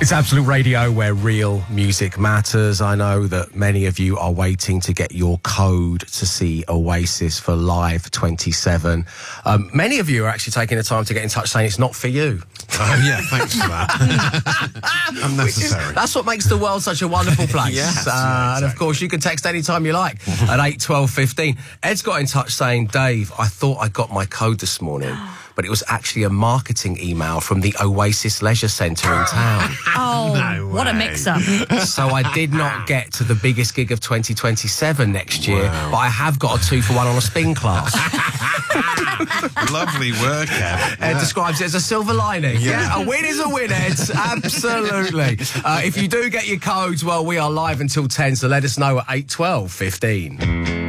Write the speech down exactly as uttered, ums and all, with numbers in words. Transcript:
It's Absolute Radio, where real music matters. I know that many of you are waiting to get your code to see Oasis for Live twenty-seven. Um, many of you are actually taking the time to get in touch saying it's not for you. Oh, yeah, thanks for that. Unnecessary. Is, that's what makes the world such a wonderful place. Yes, uh, yeah, exactly. And of course, you can text anytime you like at eight twelve fifteen. Ed's got in touch saying, Dave, I thought I got my code this morning, but it was actually a marketing email from the Oasis Leisure Centre in town. Oh, No what a way. mix-up. So I did not get to the biggest gig of twenty twenty-seven next year, Wow. but I have got a two for one on a spin class. Lovely work, Ed. Ed describes it as a silver lining. Yeah, Yeah. a win is a win, Ed. Absolutely. Uh, if you do get your codes, well, we are live until ten, so let us know at eight twelve fifteen.